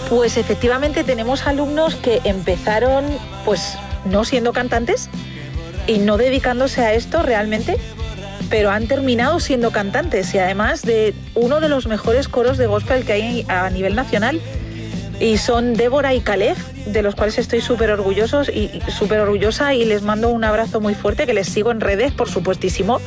Pues efectivamente tenemos alumnos que empezaron pues no siendo cantantes y no dedicándose a esto realmente, pero han terminado siendo cantantes y además de uno de los mejores coros de gospel que hay a nivel nacional. Y son Débora y Caleb, de los cuales estoy súper orgullosa y les mando un abrazo muy fuerte, que les sigo en redes, por supuestísimo.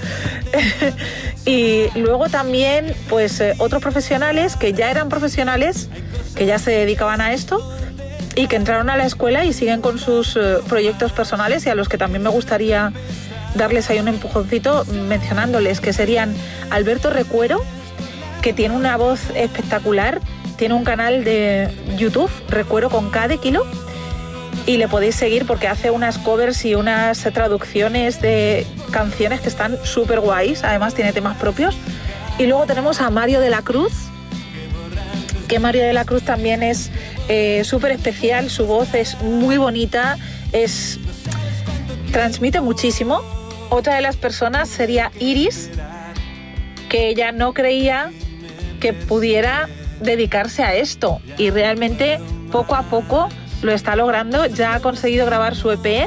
Y luego también, pues, otros profesionales que ya eran profesionales, que ya se dedicaban a esto y que entraron a la escuela y siguen con sus proyectos personales y a los que también me gustaría darles ahí un empujoncito mencionándoles, que serían Alberto Recuero, que tiene una voz espectacular. Tiene un canal de YouTube, Recuero con K de kilo, y le podéis seguir porque hace unas covers y unas traducciones de canciones que están súper guays. Además tiene temas propios. Y luego tenemos a Mario de la Cruz, que Mario de la Cruz también es súper especial. Su voz es muy bonita, transmite muchísimo. Otra de las personas sería Iris, que ella no creía que pudiera dedicarse a esto y realmente poco a poco lo está logrando. Ya ha conseguido grabar su EP.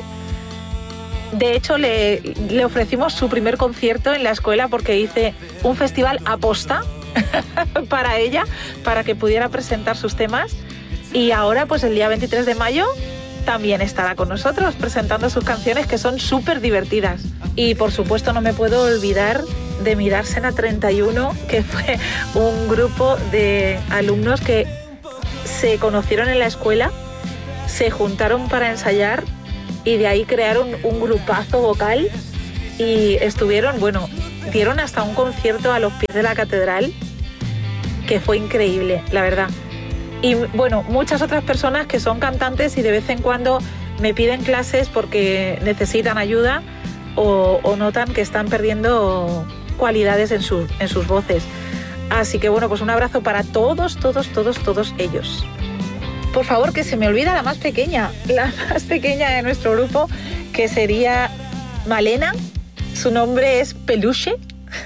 De hecho le ofrecimos su primer concierto en la escuela porque hice un festival aposta para ella, para que pudiera presentar sus temas, y ahora pues el día 23 de mayo también estará con nosotros presentando sus canciones, que son súper divertidas. Y por supuesto no me puedo olvidar de mi Dársena 31, que fue un grupo de alumnos que se conocieron en la escuela, se juntaron para ensayar y de ahí crearon un grupazo vocal y dieron hasta un concierto a los pies de la catedral, que fue increíble, la verdad. Y bueno, muchas otras personas que son cantantes y de vez en cuando me piden clases porque necesitan ayuda o notan que están perdiendo cualidades en sus voces. Así que bueno, pues un abrazo para todos ellos. Por favor, que se me olvida la más pequeña de nuestro grupo, que sería Malena. Su nombre es Peluche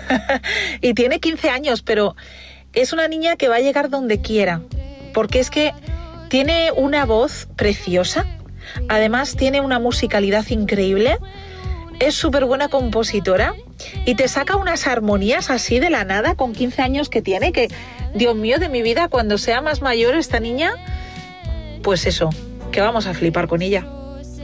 y tiene 15 años, pero es una niña que va a llegar donde quiera, porque es que tiene una voz preciosa, además tiene una musicalidad increíble, es súper buena compositora y te saca unas armonías así de la nada con 15 años que tiene, que, Dios mío de mi vida, cuando sea más mayor esta niña, pues eso, que vamos a flipar con ella.